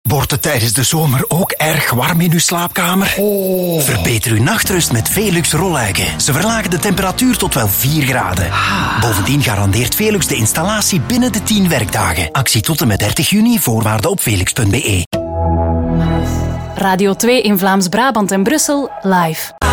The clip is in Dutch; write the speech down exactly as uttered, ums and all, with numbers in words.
Wordt het tijdens de zomer ook erg warm in uw slaapkamer? Oh. Verbeter uw nachtrust met Velux rolluiken. Ze verlagen de temperatuur tot wel vier graden. Ah. Bovendien garandeert Velux de installatie binnen de tien werkdagen. Actie tot en met dertig juni, voorwaarden op velux punt be. Radio twee in Vlaams-Brabant en Brussel, live.